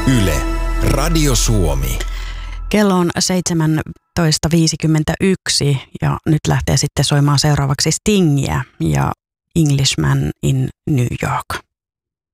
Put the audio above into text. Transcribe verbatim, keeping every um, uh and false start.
Yle, Radio Suomi. Kello on seitsemäntoista viisikymmentäyksi ja nyt lähtee sitten soimaan seuraavaksi Stingiä ja Englishman in New York.